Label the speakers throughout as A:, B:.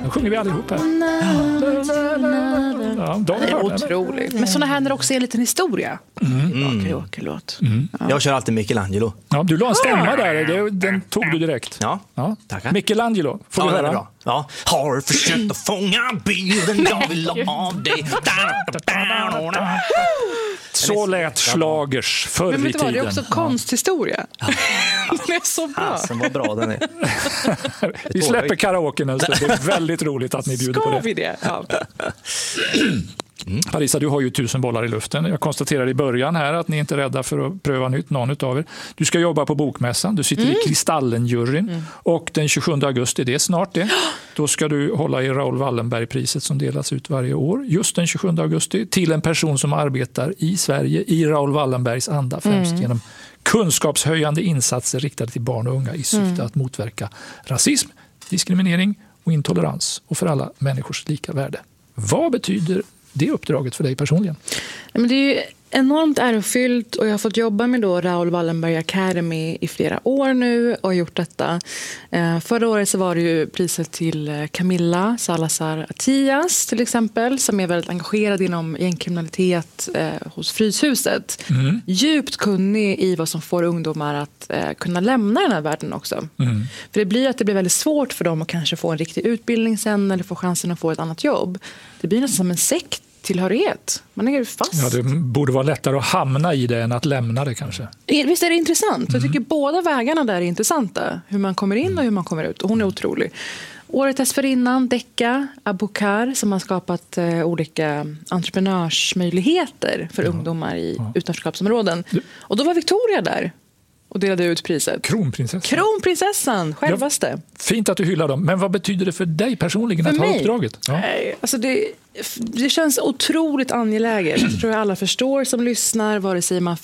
A: Nu sjunger vi allihop här. Ja,
B: det är otroligt. Men såna här när det också är en liten historia. Karaoke-låt.
C: Ja. Jag kör alltid Michelangelo.
A: Ja, du la en stämma där. Den tog du direkt.
C: Ja. Tackar.
A: Michelangelo, får du höra?
C: Bra. Ja. Har försökt att fånga bilden jag vill ha av dig.
A: Så lät slagers förr i
B: tiden.
A: tiden.
B: Det är också konsthistoria. Den är så bra.
C: Sen var bra den är.
A: Vi släpper karaoke nu, så det är väldigt roligt att ni bjuder på det.
B: Ska vi det? Ja.
A: Parisa, du har ju 1000 bollar i luften. Jag konstaterade i början här att ni inte är rädda för att pröva nytt, någon av er. Du ska jobba på Bokmässan, du sitter i Kristallen-juryn och den 27 augusti, det är snart det, då ska du hålla i Raoul Wallenberg-priset som delas ut varje år, just den 27 augusti, till en person som arbetar i Sverige i Raoul Wallenbergs anda, främst genom kunskapshöjande insatser riktade till barn och unga i syfte att motverka rasism, diskriminering och intolerans och för alla människors lika värde. Vad betyder det uppdraget för dig personligen?
B: Men det är ju enormt ärofyllt och jag har fått jobba med då Raoul Wallenberg Academy i flera år nu och gjort detta. Förra året så var det ju priset till Camilla Salazar Attias till exempel, som är väldigt engagerad inom gängkriminalitet hos Fryshuset. Djupt kunnig i vad som får ungdomar att kunna lämna den här världen också. För det blir väldigt svårt för dem att kanske få en riktig utbildning sen eller få chansen att få ett annat jobb. Det blir nästan som en sekt. Tillhörighet. Man är fast.
A: Ja, det borde vara lättare att hamna i det än att lämna det kanske.
B: Visst är det intressant. Jag tycker båda vägarna där är intressanta. Hur man kommer in och hur man kommer ut. Och hon är otrolig. Året dessförinnan, Decca Abukar, som har skapat olika entreprenörsmöjligheter för ungdomar i utanförskapsområden. Och då var Victoria där och delade ut priset. Kronprinsessan, självaste.
A: Ja, fint att du hyllar dem. Men vad betyder det för dig personligen att ha uppdraget? Ja.
B: Alltså det känns otroligt angeläget. Jag tror att alla förstår som lyssnar, vare sig man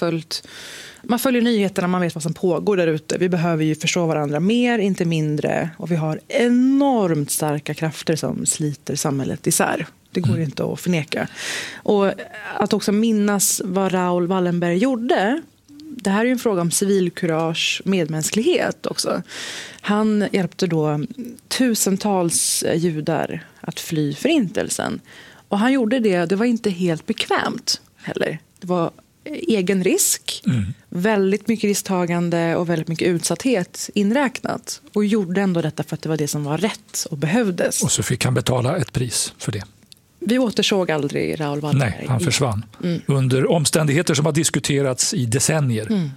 B: följer nyheterna, man vet vad som pågår där ute. Vi behöver ju förstå varandra mer, inte mindre. Och vi har enormt starka krafter som sliter samhället isär. Det går inte att förneka. Och att också minnas vad Raoul Wallenberg gjorde. Det här är ju en fråga om civilkurage, medmänsklighet också. Han hjälpte då tusentals judar att fly förintelsen. Och han gjorde det var inte helt bekvämt heller. Det var egen risk, väldigt mycket risktagande och väldigt mycket utsatthet inräknat. Och gjorde ändå detta för att det var det som var rätt och behövdes.
A: Och så fick han betala ett pris för det.
B: Vi återsåg aldrig Raoul Wallenberg.
A: Nej, han försvann. Under omständigheter som har diskuterats i decennier.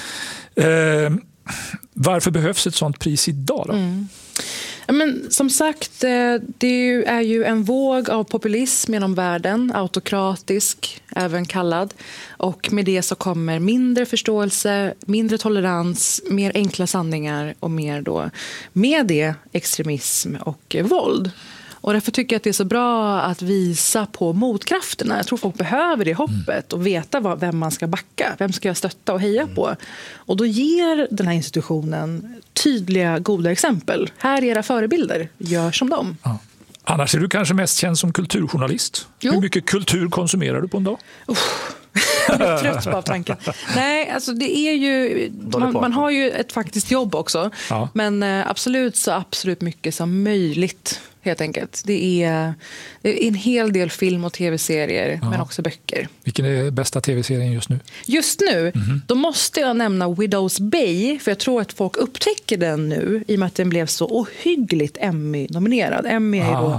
A: Varför behövs ett sånt pris idag då?
B: Ja, men som sagt, det är ju en våg av populism genom världen, autokratisk även kallad. Och med det så kommer mindre förståelse, mindre tolerans, mer enkla sanningar och mer då med det extremism och våld. Och därför tycker jag att det är så bra att visa på motkrafterna. Jag tror folk behöver det hoppet och veta vem man ska backa. Vem ska jag stötta och heja på? Och då ger den här institutionen tydliga, goda exempel. Här är era förebilder. Gör som dem.
A: Ja. Annars är du kanske mest känd som kulturjournalist. Jo. Hur mycket kultur konsumerar du på en dag?
B: Jag är trött på tanken. Nej, alltså det är ju... Man har ju ett faktiskt jobb också. Ja. Men absolut mycket som möjligt. Helt enkelt. Det är en hel del film- och tv-serier, men också böcker. Vilken
A: är bästa tv-serien just nu?
B: Just nu, då måste jag nämna Widow's Bay, för jag tror att folk upptäcker den nu, i och med att den blev så ohyggligt Emmy-nominerad. Emmy är då